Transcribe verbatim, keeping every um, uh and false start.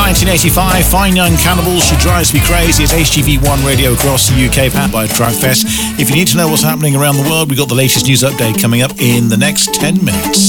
nineteen eighty-five, Fine Young Cannibals, She Drives Me Crazy. It's H G V one radio across the U K, powered by Dragfest. If you need to know what's happening around the world, we've got the latest news update coming up in the next ten minutes.